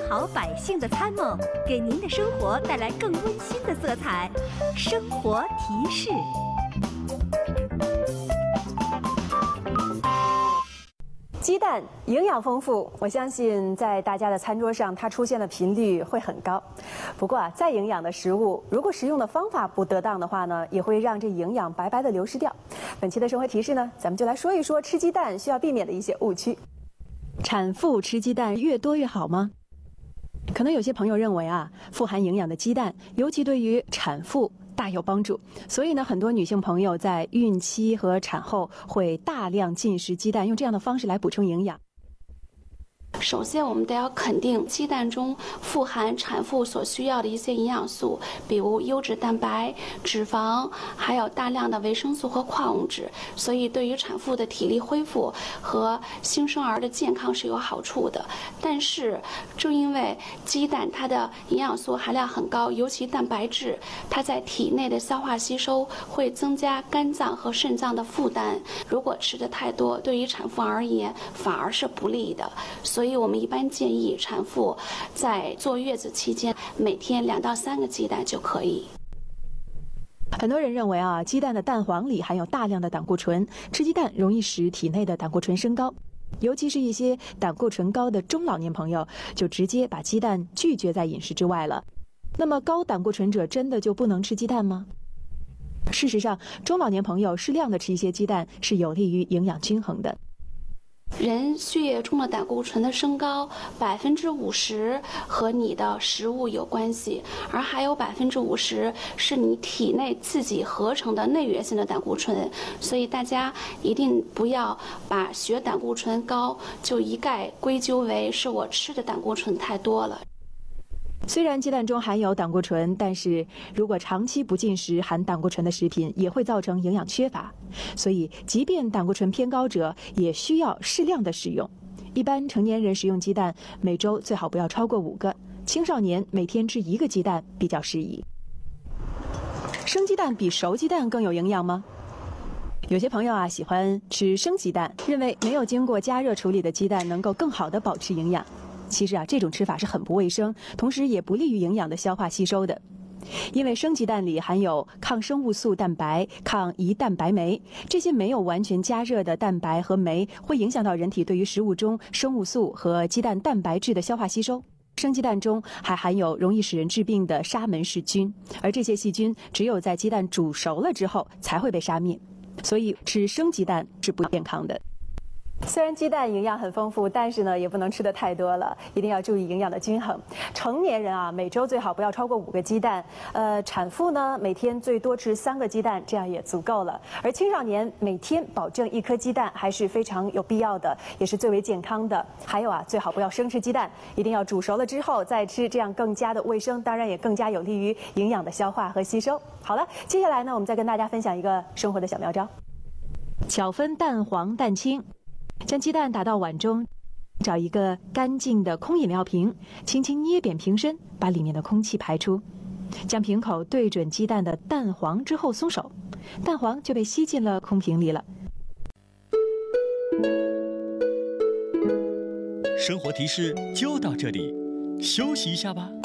好百姓的参谋，给您的生活带来更温馨的色彩。生活提示。 鸡蛋营养丰富，我相信在大家的餐桌上，它出现的频率会很高。不过啊，再营养的食物，如果食用的方法不得当的话呢，也会让这营养白白的流失掉。本期的生活提示呢，咱们就来说一说吃鸡蛋需要避免的一些误区。产妇吃鸡蛋越多越好吗？可能有些朋友认为啊，富含营养的鸡蛋，尤其对于产妇大有帮助，所以呢，很多女性朋友在孕期和产后会大量进食鸡蛋，用这样的方式来补充营养。 首先，我们得要肯定鸡蛋中富含产妇所需要的一些营养素，比如优质蛋白、脂肪，还有大量的维生素和矿物质，所以对于产妇的体力恢复和新生儿的健康是有好处的。但是，正因为鸡蛋它的营养素含量很高，尤其蛋白质，它在体内的消化吸收会增加肝脏和肾脏的负担。如果吃的太多，对于产妇而言反而是不利的。所以我们一般建议产妇在坐月子期间，每天2到3个鸡蛋就可以。 很多人认为啊，鸡蛋的蛋黄里含有大量的胆固醇，吃鸡蛋容易使体内的胆固醇升高。尤其是一些胆固醇高的中老年朋友，就直接把鸡蛋拒绝在饮食之外了。那么高胆固醇者真的就不能吃鸡蛋吗？事实上，中老年朋友适量的吃一些鸡蛋是有利于营养均衡的。 人血液中的胆固醇的升高50%和你的食物有关系，而还有50%是你体内自己合成的内源性的胆固醇，所以大家一定不要把血胆固醇高就一概归咎为是我吃的胆固醇太多了。 虽然鸡蛋中含有胆固醇，但是如果长期不进食含胆固醇的食品，也会造成营养缺乏。所以，即便胆固醇偏高者，也需要适量的食用。一般成年人食用鸡蛋，每周最好不要超过5个；青少年每天吃1个鸡蛋比较适宜。生鸡蛋比熟鸡蛋更有营养吗？有些朋友啊喜欢吃生鸡蛋，认为没有经过加热处理的鸡蛋能够更好的保持营养。其实啊，这种吃法是很不卫生，同时也不利于营养的消化吸收的。因为生鸡蛋里含有抗生物素蛋白、抗胰蛋白酶，这些没有完全加热的蛋白和酶会影响到人体对于食物中生物素和鸡蛋蛋白质的消化吸收。生鸡蛋中还含有容易使人致病的沙门氏菌，而这些细菌只有在鸡蛋煮熟了之后才会被杀灭，所以吃生鸡蛋是不健康的。虽然鸡蛋营养很丰富，但是呢，也不能吃得太多了，一定要注意营养的均衡。成年人啊，每周最好不要超过5个鸡蛋。产妇呢，每天最多吃3个鸡蛋，这样也足够了。而青少年每天保证1颗鸡蛋还是非常有必要的，也是最为健康的。还有啊，最好不要生吃鸡蛋，一定要煮熟了之后再吃，这样更加的卫生，当然也更加有利于营养的消化和吸收。好了，接下来呢，我们再跟大家分享一个生活的小妙招：巧分蛋黄、蛋清。将鸡蛋打到碗中，找一个干净的空饮料瓶，轻轻捏扁瓶身，把里面的空气排出。将瓶口对准鸡蛋的蛋黄之后松手，蛋黄就被吸进了空瓶里了。 生活提示就到这里，休息一下吧。